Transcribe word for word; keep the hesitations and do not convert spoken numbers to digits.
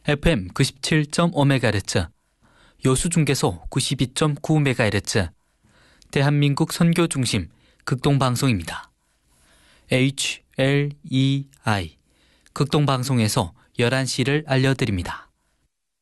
에프엠 구십칠 점 오 메가헤르츠, 여수중계소 구십이 점 구 메가헤르츠, 대한민국 선교중심 극동방송입니다. 에이치 엘 이 아이 극동방송에서 열한 시를 알려드립니다.